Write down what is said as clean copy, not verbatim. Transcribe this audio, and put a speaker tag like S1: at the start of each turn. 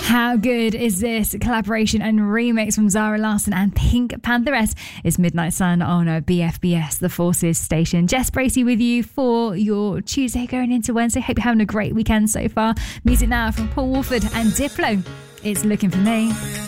S1: How good is this collaboration and remix from Zara Larsson and Pink Pantheress? It's Midnight Sun on BFBS, the Forces station. Jess Bracey with you for your Tuesday going into Wednesday. Hope you're having a great weekend so far. Music now from Paul Woolford and Diplo. It's Looking For Me.